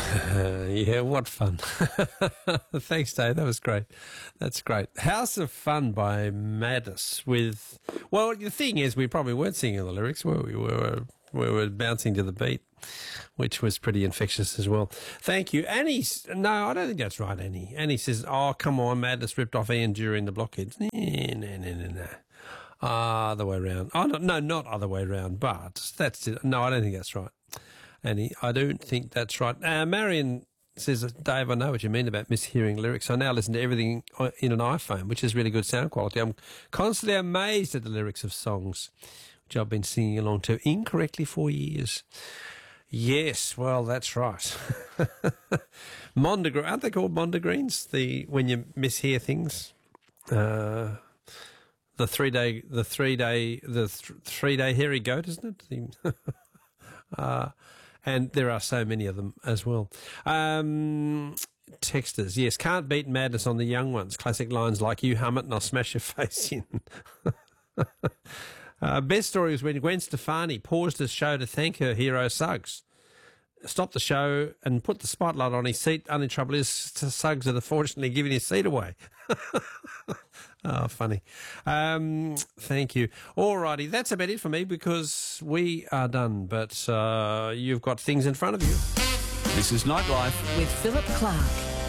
Yeah, what fun. Thanks, Dave. That was great. That's great. House of Fun by Madness with... Well, the thing is, we probably weren't singing the lyrics, were we? We were bouncing to the beat, which was pretty infectious as well. Thank you. Annie... No, I don't think that's right, Annie. Annie says, oh, come on, Madness ripped off Ian during the blockheads. No. Other way around. Oh, no, not other way around, but that's it. No, I don't think that's right. Annie, I don't think that's right. Marion says, Dave, I know what you mean about mishearing lyrics. I now listen to everything in an iPhone, which is really good sound quality. I'm constantly amazed at the lyrics of songs, which I've been singing along to incorrectly for years. Yes, well, that's right. Mondegreen, aren't they called Mondegreens? When you mishear things? The three-day hairy goat, isn't it? And there are so many of them as well. Texters, yes, can't beat Madness on the young ones. Classic lines like, you hum it and I'll smash your face in. Best story was when Gwen Stefani paused the show to thank her hero Suggs. Stopped the show and put the spotlight on his seat. Only trouble is Suggs had unfortunately given his seat away. Oh, funny. Thank you. Alrighty, that's about it for me because we are done. But you've got things in front of you. This is Nightlife with Philip Clark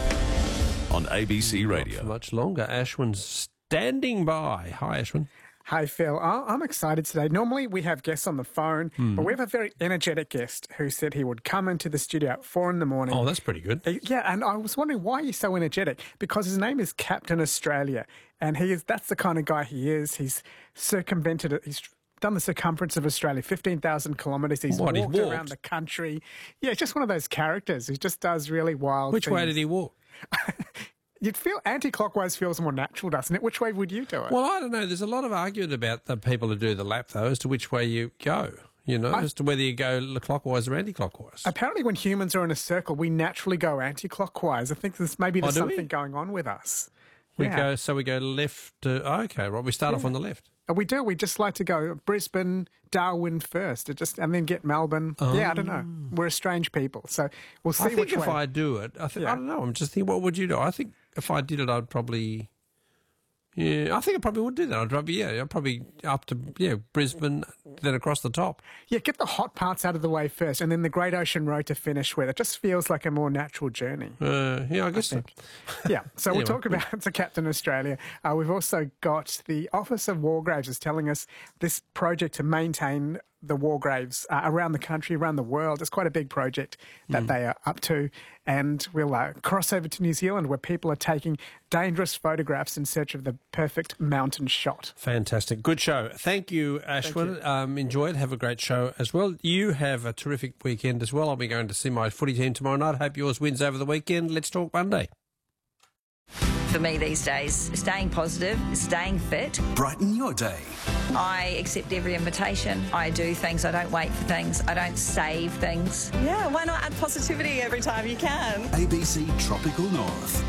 on ABC Radio. Not for much longer. Ashwin's standing by. Hi, Ashwin. Hi, Phil. I'm excited today. Normally we have guests on the phone, but we have a very energetic guest who said he would come into the studio at 4 a.m. Oh, that's pretty good. Yeah, and I was wondering why he's so energetic, because his name is Captain Australia, and that's the kind of guy he is. He's circumvented it. He's done the circumference of Australia, 15,000 kilometres. He's walked around the country. Yeah, just one of those characters who just does really wild Which things. way did he walk? You'd feel anti-clockwise feels more natural, doesn't it? Which way would you do it? Well, I don't know. There's a lot of argument about the people who do the lap, though, as to which way you go, as to whether you go clockwise or anti-clockwise. Apparently when humans are in a circle, we naturally go anti-clockwise. I think there's something going on with us. We go left. Okay, right. We start off on the left. We do. We just like to go Brisbane, Darwin first, and then get Melbourne. Oh. Yeah, I don't know. We're a strange people, so we'll see. I think which way. I do it, I don't know. I'm just thinking, what would you do? I think if I did it, I'd probably. Yeah, I think I probably would do that. I'd probably up to Brisbane, then across the top. Yeah, get the hot parts out of the way first, and then the Great Ocean Road to finish with. It just feels like a more natural journey. I guess so. Yeah, so anyway, we'll talk about the Captain Australia. We've also got the Office of War Graves is telling us this project to maintain the war graves around the country, around the world. It's quite a big project that they are up to. And we'll cross over to New Zealand where people are taking dangerous photographs in search of the perfect mountain shot. Fantastic. Good show. Thank you, Ashwin. Enjoy it. Have a great show as well. You have a terrific weekend as well. I'll be going to see my footy team tomorrow night. Hope yours wins over the weekend. Let's talk Monday. for me these days. Staying positive, staying fit. Brighten your day. I accept every invitation. I do things. I don't wait for things. I don't save things. Yeah, why not add positivity every time you can? ABC Tropical North.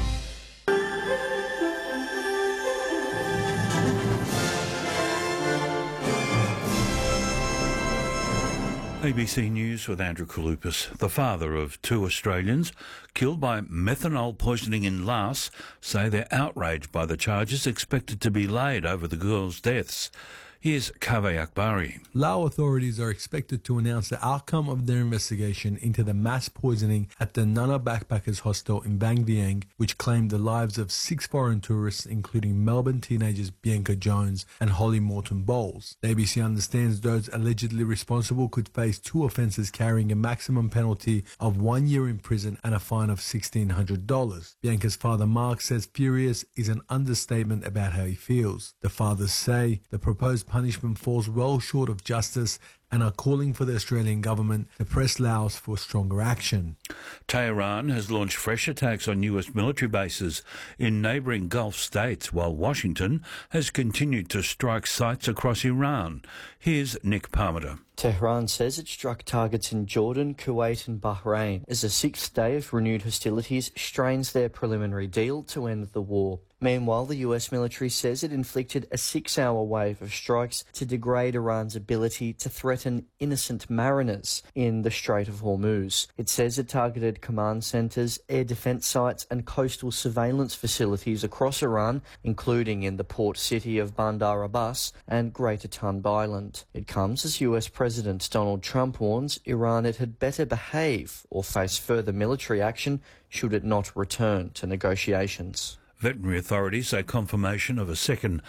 ABC News with Andrew Kalupis. The father of two Australians killed by methanol poisoning in Laos say they're outraged by the charges expected to be laid over the girls' deaths. Here's Kaveh Akbari. Lao authorities are expected to announce the outcome of their investigation into the mass poisoning at the Nana Backpackers Hostel in Bang Vieng, which claimed the lives of 6 foreign tourists, including Melbourne teenagers Bianca Jones and Holly Morton Bowles. The ABC understands those allegedly responsible could face 2 offences carrying a maximum penalty of 1 year in prison and a fine of $1,600. Bianca's father Mark says furious is an understatement about how he feels. The fathers say the proposed punishment falls well short of justice and are calling for the Australian government to press Laos for stronger action. Tehran has launched fresh attacks on US military bases in neighbouring Gulf states, while Washington has continued to strike sites across Iran. Here's Nick Parmenter. Tehran says it struck targets in Jordan, Kuwait and Bahrain as the 6th day of renewed hostilities strains their preliminary deal to end the war. Meanwhile, the US military says it inflicted a 6-hour wave of strikes to degrade Iran's ability to threaten innocent mariners in the Strait of Hormuz. It says it targeted targeted command centres, air defence sites and coastal surveillance facilities across Iran, including in the port city of Bandar Abbas and Greater Tunb Island. It comes as US President Donald Trump warns Iran it had better behave or face further military action should it not return to negotiations. Veterinary authorities say confirmation of a second